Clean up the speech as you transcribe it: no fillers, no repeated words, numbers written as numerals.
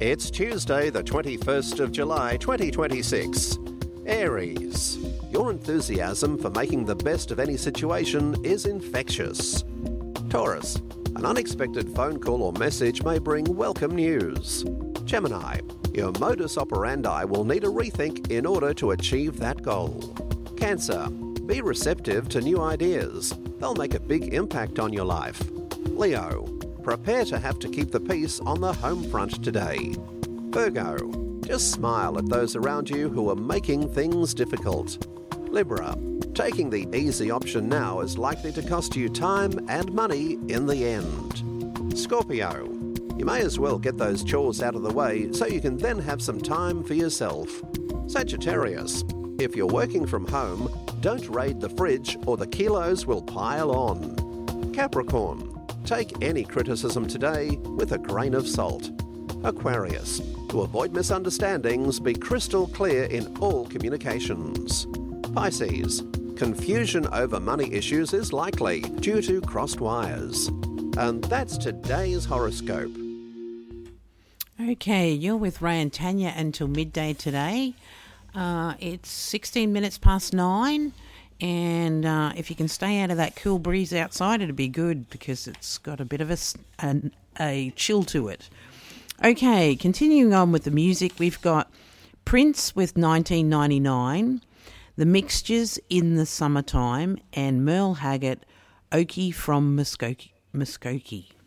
It's Tuesday, the 21st of July, 2026. Aries. Your enthusiasm for making the best of any situation is infectious. Taurus. An unexpected phone call or message may bring welcome news. Gemini. Your modus operandi will need a rethink in order to achieve that goal. Cancer. Be receptive to new ideas. They'll make a big impact on your life. Leo. Prepare to have to keep the peace on the home front today. Virgo. Just smile at those around you who are making things difficult. Libra. Taking the easy option now is likely to cost you time and money in the end. Scorpio. You may as well get those chores out of the way so you can then have some time for yourself. Sagittarius. If you're working from home, don't raid the fridge or the kilos will pile on. Capricorn. Take any criticism today with a grain of salt. Aquarius. To avoid misunderstandings, be crystal clear in all communications. Pisces. Confusion over money issues is likely due to crossed wires. And that's today's horoscope. Okay, you're with Ray and Tanya until midday today. It's 16 minutes past 9. And if you can stay out of that cool breeze outside, it'd be good because it's got a bit of a chill to it. Okay, continuing on with the music, we've got Prince with 1999, The Mixtures in the Summertime, and Merle Haggard, Okie from Muskogee.